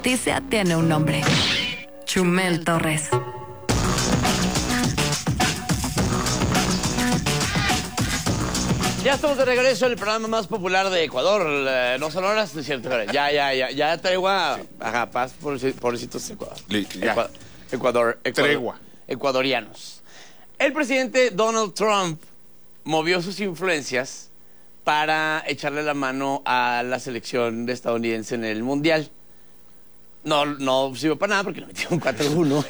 noticia tiene un nombre. Chumel Torres. Ya estamos de regreso en el programa más popular de Ecuador. No son horas, es cierto. Ya traigo a paz, pobrecitos Ecuador. Tregua. Ecuadorianos. El presidente Donald Trump movió sus influencias para echarle la mano a la selección estadounidense en el Mundial. No sirvió para nada porque le metieron 4-1.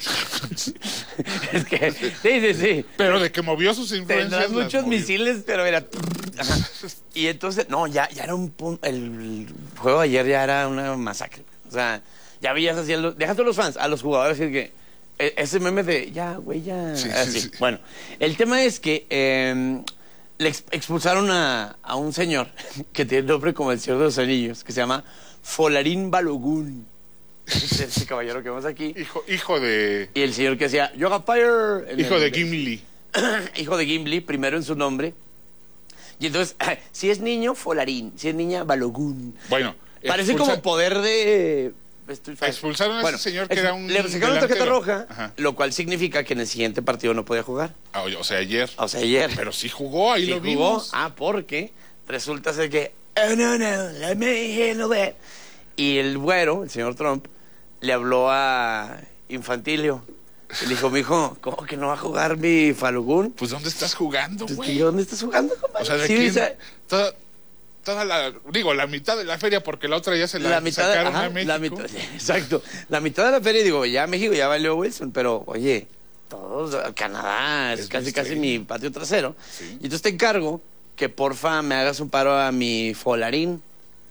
Es que, sí. Pero de que movió sus influencias. Tendrás muchos misiles, pero era... Ajá. Y entonces, ya era un punto... El juego de ayer ya era una masacre. O sea, ya veías así... Déjate a los fans, a los jugadores, así que... Ese meme de, ya, güey, ya... Sí. Bueno, el tema es que le expulsaron a un señor que tiene nombre como el Señor de los Anillos, que se llama Folarín Balogun. Ese caballero que vemos aquí. Hijo de... Y el señor que decía, Yoga Fire. Hijo de Gimli. Hijo de Gimli, primero en su nombre. Y entonces, si es niño, Folarín. Si es niña, Balogun. Bueno. Parece como poder de... Expulsaron a ese señor que era un... Le sacaron una tarjeta roja, ajá, lo cual significa que en el siguiente partido no podía jugar. O sea, ayer. Pero sí jugó, ahí sí lo jugó. vimos. Porque resulta ser que... Oh, no, let me handle that. Y el güero, el señor Trump, le habló a Infantilio. Y le dijo, mijo, ¿cómo que no va a jugar mi Falugún? Pues, ¿dónde estás jugando, güey? ¿Dónde estás jugando, compadre? O sea, ¿de sí, quién? Toda la mitad de la feria, porque la otra ya se la sacaron a México. Exacto. La mitad de la feria, digo, ya México, ya valió Wilson, pero, oye, todos, Canadá, es casi mi patio trasero. Sí. Y entonces te encargo que, porfa, me hagas un paro a mi Folarín.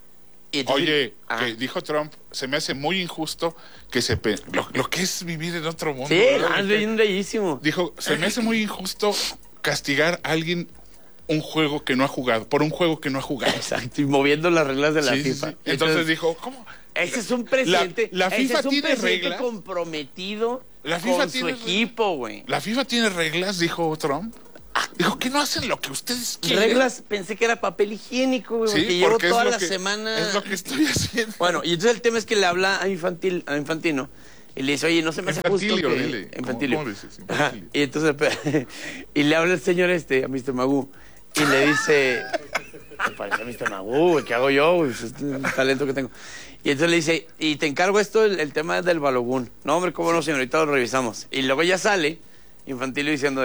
Oye, que dijo Trump, se me hace muy injusto que lo que es vivir en otro mundo. Sí, es bellísimo. Dijo, se me hace muy injusto castigar a alguien por un juego que no ha jugado. Exacto, y moviendo las reglas de la FIFA. Sí. Entonces dijo, ¿cómo? Ese es un presidente. La FIFA tiene reglas. Comprometido con su equipo, güey. La FIFA tiene reglas, dijo Trump. Dijo que no hacen lo que ustedes quieren. Reglas, pensé que era papel higiénico, güey, sí, porque llevo toda la semana. Es lo que estoy haciendo. Bueno, y entonces el tema es que le habla a Infantino y le dice, oye, no se me hace justo que... Infantilio. ¿Cómo dices? Infantilio. Y entonces, y le habla el señor a Mr. Magoo, y le dice, me parece a Mr. Magoo, güey, ¿qué hago yo? Güey? Es un talento que tengo. Y entonces le dice, y te encargo esto, el tema del Balogún. No, hombre, cómo no, señorita, lo revisamos. Y luego ya sale Infantilio diciendo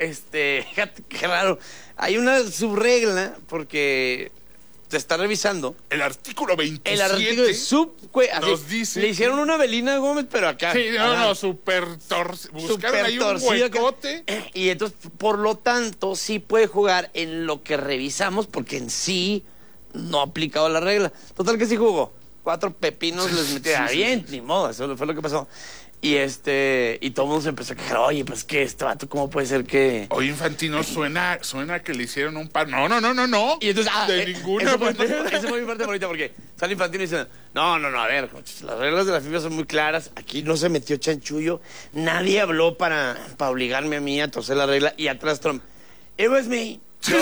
fíjate qué raro. Hay una subregla porque te está revisando. El artículo 27. El artículo nos dice. Le hicieron una Belina Gómez, pero acá. Sí, súper buscaron ahí un huecote. Y entonces, por lo tanto, sí puede jugar en lo que revisamos, porque en sí no ha aplicado la regla. Total que sí jugó. 4 pepinos les metieron. Bien, ni modo, eso fue lo que pasó. Y todo el mundo se empezó a quejar, oye, pues que este vato, ¿cómo puede ser que...? Oye, Infantino, suena que le hicieron un par... No. Y entonces, de ninguna manera. Esa fue mi parte favorita, porque sale Infantino diciendo, no, a ver, las reglas de la FIFA son muy claras, aquí no se metió chanchullo, nadie habló para obligarme a mí a torcer la regla, y atrás Trump, it was me.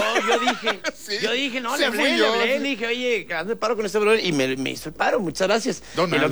Yo dije, no, le hablé, le dije, oye, hazme paro con este brother, y me hizo el paro, muchas gracias. Donald,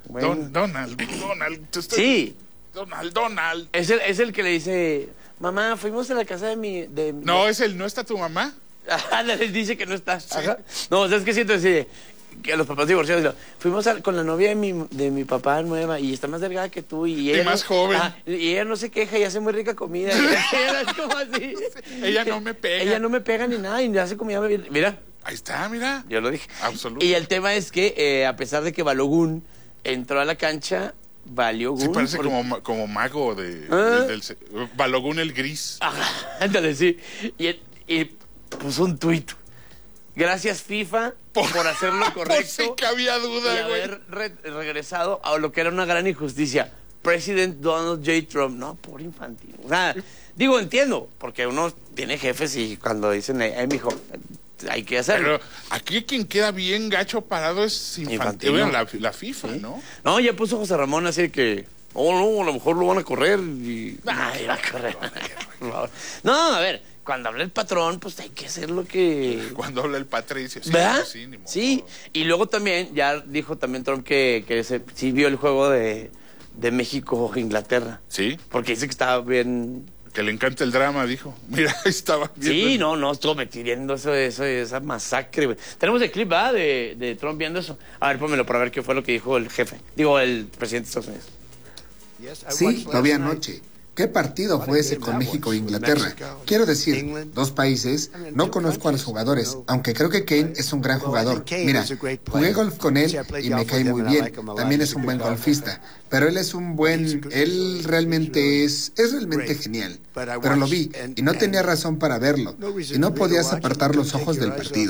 sí. Donald. Es el que le dice, mamá, fuimos a la casa de mi... No, ¿no está tu mamá? Les dice que no está. Sí. Ajá. No, ¿sabes qué siento? Decir que los papás divorciados, fuimos con la novia de mi papá nueva y está más delgada que tú y ella más joven. Y ella no se queja y hace muy rica comida. Ella es como así. Ella no me pega ni nada y hace comida bien. Mira. Ahí está, mira. Yo lo dije. Absolutamente. Y el tema es que a pesar de que Balogun entró a la cancha, Balogun... Sí, parece como mago del Balogun el gris. Ajá, ándale, sí. Y puso un tuit. Gracias, FIFA, por hacer lo correcto. Por si que había duda, y haber regresado a lo que era una gran injusticia. President Donald J. Trump. No, pobre Infantino. O sea, digo, entiendo, porque uno tiene jefes y cuando dicen, mijo, hay que hacerlo. Pero aquí quien queda bien gacho parado es Infantino. La FIFA, ¿sí? ¿No? No, ya puso José Ramón así que... no, a lo mejor lo van a correr y... Nadie va a correr. No, a ver... cuando habla el patrón, pues hay que hacer lo que... Cuando habla el Patricio. Sí, ¿verdad? Sí, ni modo. Sí, y luego también, ya dijo también Trump que sí vio el juego de México-Inglaterra. Sí. Porque dice que estaba bien... Que le encanta el drama, dijo. Mira, estaba viendo. Sí, no, estuvo viendo esa masacre, güey. Tenemos el clip, ¿verdad? De Trump viendo eso. A ver, pónmelo para ver qué fue lo que dijo el jefe. Digo, el presidente de Estados Unidos. Sí, lo vi anoche. ¿Qué partido fue ese con México e Inglaterra? Quiero decir, dos países, no conozco a los jugadores, aunque creo que Kane es un gran jugador. Mira, jugué golf con él y me cae muy bien. También es un buen golfista, pero él realmente es realmente genial. Pero lo vi y no tenía razón para verlo. Y no podías apartar los ojos del partido.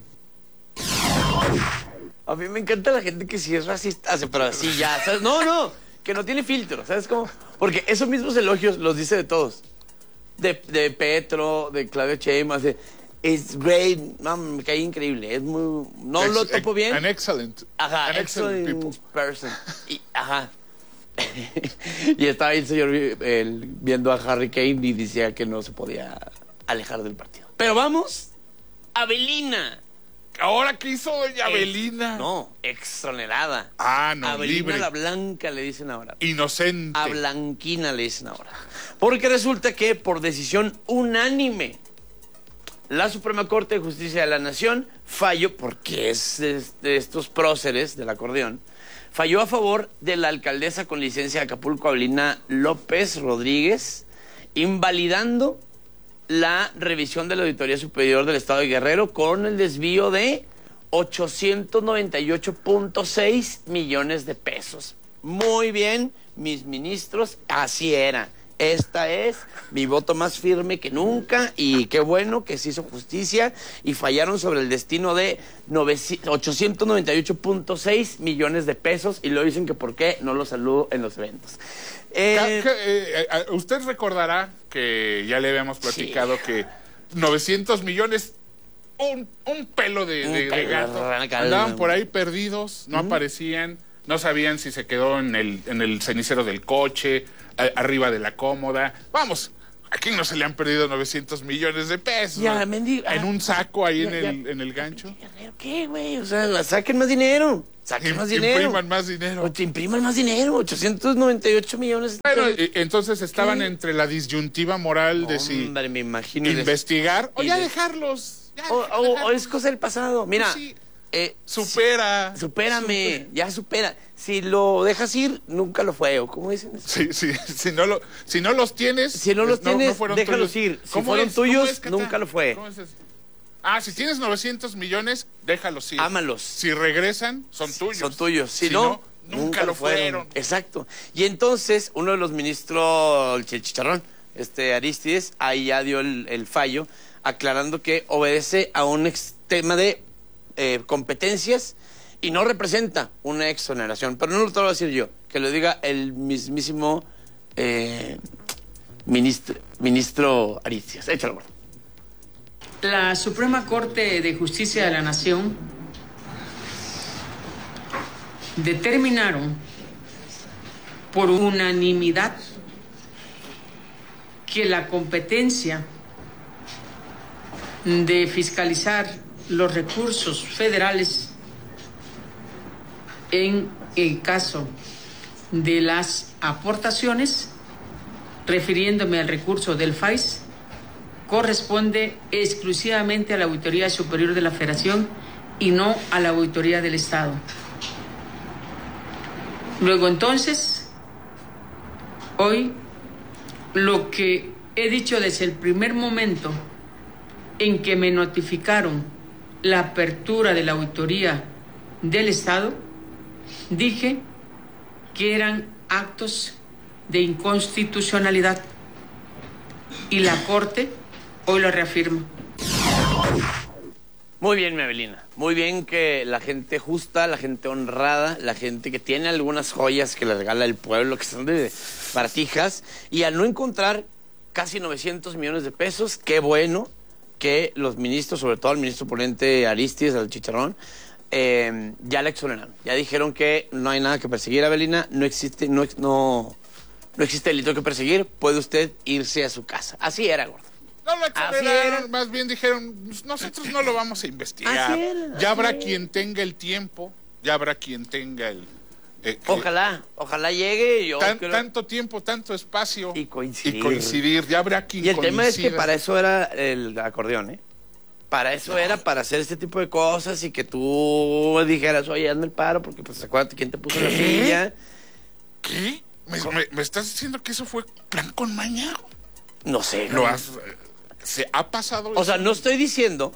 A mí me encanta la gente que sí es racista, pero así ya, ¿sabes? No, que no tiene filtro, ¿sabes cómo? Porque esos mismos elogios los dice de todos. De Petro, de Claudia Sheinbaum, es great, me cae increíble, es muy... No lo topo bien. An excellent. Ajá, an excellent people. person. Y estaba ahí el señor viendo a Harry Kane y decía que no se podía alejar del partido. Pero vamos a Belina. ¿Ahora qué hizo doña Avelina? No, exonerada. No, Avelina libre. la Blanca le dicen ahora. Inocente. A Blanquina le dicen ahora. Porque resulta que por decisión unánime, la Suprema Corte de Justicia de la Nación falló, porque es de estos próceres del acordeón, falló a favor de la alcaldesa con licencia de Acapulco, Avelina López Rodríguez, invalidando la revisión de la Auditoría Superior del Estado de Guerrero con el desvío de 898.6 millones de pesos. Muy bien, mis ministros, así era. Esta es mi voto más firme que nunca y qué bueno que se hizo justicia y fallaron sobre el destino de 898.6 millones de pesos y lo dicen que por qué no los saludo en los eventos. Usted recordará que ya le habíamos platicado que 900 millones, un pelo de gato, andaban por ahí perdidos, no aparecían, no sabían si se quedó en el cenicero del coche, arriba de la cómoda. Vamos, ¿a quién no se le han perdido 900 millones de pesos? Ya, mendigo. En un saco ahí en el gancho. ¿Qué, güey? O sea, saquen más dinero. Saquen más dinero. Impriman más dinero. O te impriman más dinero. 898 millones. Bueno, entonces estaban entre la disyuntiva moral de si me imagino investigar o ya dejarlos. O es cosa del pasado. Mira, pues sí. Supérame, ya supera. Si lo dejas ir, nunca lo fue, ¿o cómo dicen eso? Sí, si no los tienes, no déjalos ir. Si fueron tuyos, nunca lo fue. ¿Cómo es eso? Si tienes 900 millones, déjalos ir. Ámalos. Si regresan, son tuyos. Son tuyos. Si no, nunca lo fueron. Exacto. Y entonces, uno de los ministros, el Chicharrón, Arístides, ahí ya dio el fallo, aclarando que obedece a un tema de competencias y no representa una exoneración. Pero no lo tengo que decir yo, que lo diga el mismísimo ministro Arístides. Échalo, bueno. La Suprema Corte de Justicia de la Nación determinaron por unanimidad que la competencia de fiscalizar los recursos federales en el caso de las aportaciones, refiriéndome al recurso del FAIS, corresponde exclusivamente a la Auditoría Superior de la Federación y no a la Auditoría del Estado. Luego entonces, hoy lo que he dicho desde el primer momento en que me notificaron la apertura de la Auditoría del Estado, dije que eran actos de inconstitucionalidad y la Corte hoy lo reafirma. Muy bien, mi Avelina. Muy bien que la gente justa, la gente honrada, la gente que tiene algunas joyas que le regala el pueblo, que son de baratijas, y al no encontrar casi 900 millones de pesos, qué bueno que los ministros, sobre todo el ministro ponente Arístides, al Chicharrón, ya la exoneraron. Ya dijeron que no hay nada que perseguir, Avelina, no existe delito que perseguir, puede usted irse a su casa. Así era, gordo. No lo exoneraron, más bien dijeron, nosotros no lo vamos a investigar. Ya habrá quien tenga el tiempo, ya habrá quien tenga el... Ojalá llegue. Tanto tiempo, tanto espacio. Y coincidir. Ya habrá quien Y el tema es que para eso era el acordeón, ¿eh? Para eso era, para hacer este tipo de cosas y que tú dijeras, oye, hazme el paro, porque pues acuérdate quién te puso la silla. ¿Qué? ¿Me estás diciendo que eso fue plan con maña? No sé. ¿Se ha pasado eso? O sea, no estoy diciendo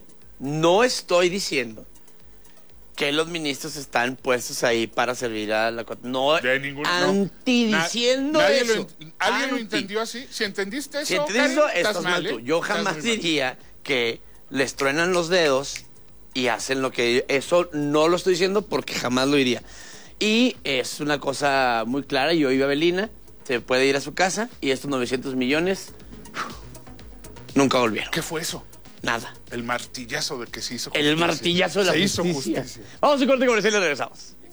que los ministros están puestos ahí para servir a la... No, diciendo eso. ¿Alguien lo entendió así? Si entendiste eso, si entendiste eso, estás mal tú. Yo jamás diría que les truenan los dedos y hacen lo que... Eso no lo estoy diciendo porque jamás lo diría. Y es una cosa muy clara. Yo iba a Avelina, se puede ir a su casa y estos 900 millones nunca volvieron. ¿Qué fue eso? Nada. El martillazo de que se hizo justicia. El martillazo de la justicia. Vamos a un corte comercial y regresamos.